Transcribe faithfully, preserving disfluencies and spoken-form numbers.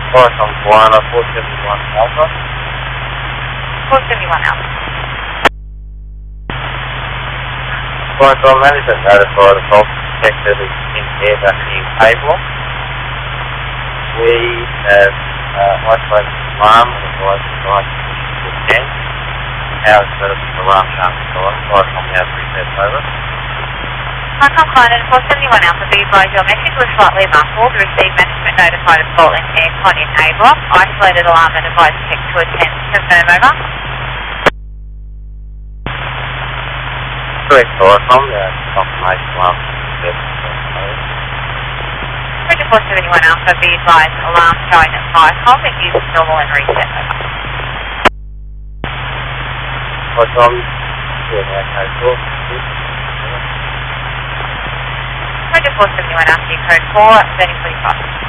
Welcome, Guana four seventy-one Alpha. four seventy-one Alpha. Guana management notified the fault detected in air vacuum cable. We have uh, isolated the alarm and advised the device position to again. How is the alarm sharp device? Welcome, now three sets over. Welcome, Client four seventy-one Alpha. Be advised your message was slightly muffled. Received management notified of fault in aircon in A block. Isolated alarm and advised tech to attend. Confirm over. Correct, welcome. The confirmation alarm is Roger four seventy-one Alpha. Be advised alarm showing at five com. It is normal and reset. Over. Welcome. Yeah, okay, cool. Roger four seventy-one Alpha. Code four thirty forty-five.